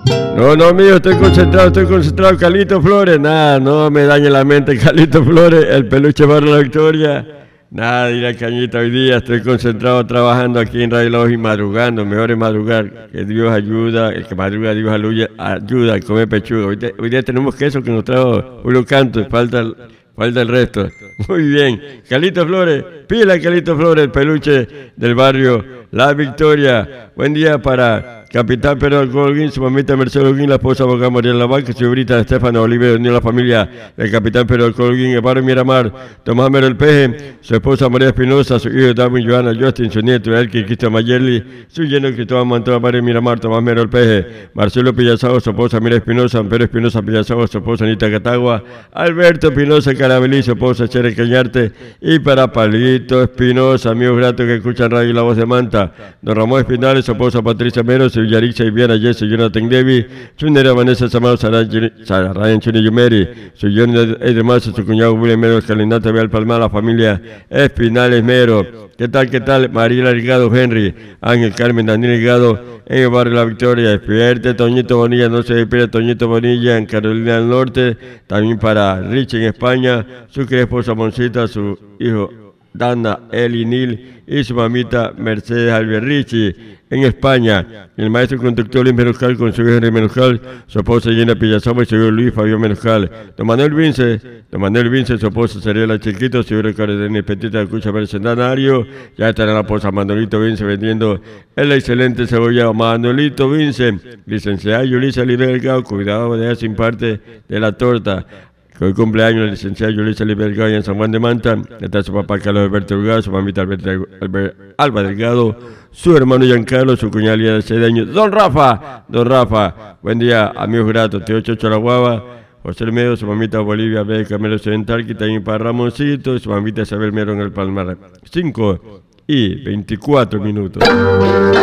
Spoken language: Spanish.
No, mío, estoy concentrado. Carlito Flores, nada, no me dañe la mente, Carlito Flores, el peluche para la victoria. Nada, dirá Cañita, hoy día estoy concentrado trabajando aquí en Radio Lógica y madrugando, mejor es madrugar, que Dios ayuda, el que madruga, Dios ayuda a comer pechuga. Hoy día tenemos queso que nos trajo Julio Canto, falta el resto. Muy bien, Carlito Flores, pila Carlito Flores, el peluche del barrio La Victoria. Buen día para Capitán Pedro Holguín, su mamita Mercedes Holguín, la esposa abogada María Lavaca, su brita Estefano Oliver, unió la familia del Capitán Pedro Holguín, el barrio Miramar, Tomás Mero el Peje, su esposa María Espinosa, su hijo Darwin Joana Justin, su nieto Elkin Cristian Mayerli, su yerno Cristóbal Mantoa, barrio Miramar, Tomás Mero el Peje, Marcelo Pillazao, su esposa Mira Espinosa, Pedro Espinosa Pillazao, su esposa Anita Catagua, Alberto Espinosa Carabelí, su esposa Chere Cañarte, y para Palito Espinosa, amigos gratos que escuchan Radio La Voz de Manta, don Ramón Espinales, su esposa Patricia Mero, su Yarixa y Viera Jesse, Jonathan Devi, su nera Vanessa Samaro, Ryan Chuni Yumeri, su Johnny Edremazo, su cuñado William Mero, Escalinata Vial Palmar, la familia Espinales Mero. ¿Qué tal? Mariela Ligado, Henry, Ángel Carmen, Daniel Ligado, en el barrio La Victoria. Despierte Toñito Bonilla, no se despierte Toñito Bonilla en Carolina del Norte. También para Rich en España, su querida esposa Moncita, su hijo Dana, Eli Nil y su mamita Mercedes Alberrichi en España. El maestro conductor Luis Menuscal con su hijo Henry Menuscal, su esposa Gina Pillazoma y su hijo Luis Fabio Menuscal. Don Manuel Vince, su esposa Seriela Chiquito, su hijo Ricardo Denis Petita de Cucha del Centenario. Ya estará la esposa Manolito Vince vendiendo el excelente cebollado. Manolito Vince, licenciada Yulisa Libergao, cuidado de sin parte de la torta. Hoy cumpleaños la licenciada Yulisa Libergao en San Juan de Manta. Está su papá Carlos Alberto Delgado, su mamita Alba Delgado, su hermano Giancarlo, su cuñada Lía de 6 años. Don Rafa, buen día, amigos gratos, Tío Chocho La Guava, José Medo, su mamita Bolivia, B. Camelo Occidental, que también para Ramoncito, y su mamita Isabel Mero en el Palmar. 5:24.